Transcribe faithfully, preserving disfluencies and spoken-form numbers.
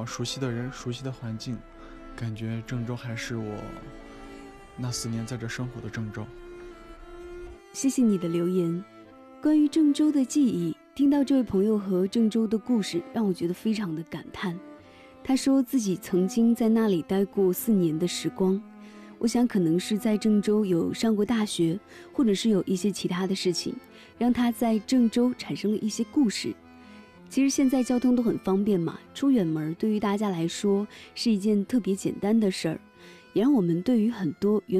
到熟悉的人、熟悉的环境，感觉郑州还是我那四年在这生活的郑州。 谢谢你的留言。关于郑州的记忆，听到这位朋友和郑州的故事，让我觉得非常的感叹。他说自己曾经在那里待过四年的时光，我想可能是在郑州有上过大学，或者是有一些其他的事情，让他在郑州产生了一些故事。其实现在交通都很方便嘛，出远门对于大家来说是一件特别简单的事儿，也让我们对于很多原